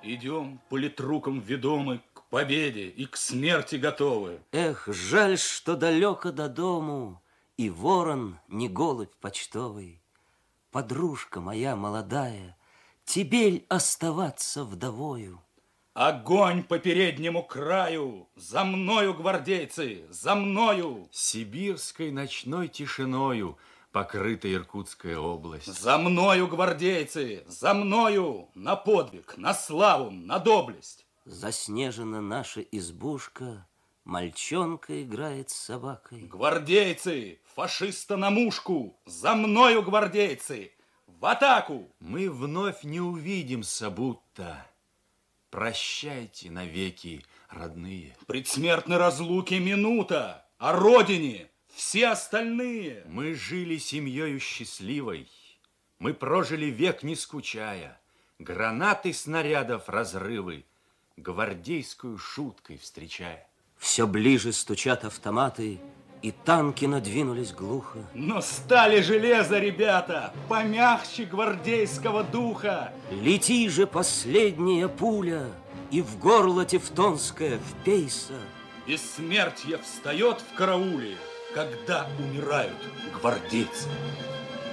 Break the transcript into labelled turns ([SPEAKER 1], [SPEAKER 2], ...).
[SPEAKER 1] Идем политруком ведомы к победе и к смерти готовы.
[SPEAKER 2] Эх, жаль, что далеко до дому, и ворон не голубь почтовый. Подружка моя молодая, тебе ль оставаться вдовою?
[SPEAKER 1] Огонь по переднему краю! За мною, гвардейцы, за мною!
[SPEAKER 3] Сибирской ночной тишиною покрыта Иркутская область.
[SPEAKER 1] За мною, гвардейцы, за мною! На подвиг, на славу, на доблесть!
[SPEAKER 2] Заснежена наша избушка, мальчонка играет с собакой.
[SPEAKER 1] Гвардейцы, фашиста на мушку! За мною, гвардейцы! В атаку!
[SPEAKER 3] Мы вновь не увидимся, будто. Прощайте навеки, родные.
[SPEAKER 1] Предсмертной разлуки минута, о родине все остальные.
[SPEAKER 3] Мы жили семьёю счастливой, мы прожили век не скучая. Гранаты снарядов разрывы, гвардейскую шуткой встречая.
[SPEAKER 2] Все ближе стучат автоматы, и танки надвинулись глухо.
[SPEAKER 1] Но стали железо, ребята, помягче гвардейского духа.
[SPEAKER 2] Лети же последняя пуля, и в горло тевтонское впейся.
[SPEAKER 1] Бессмертие встает в карауле, когда умирают гвардейцы.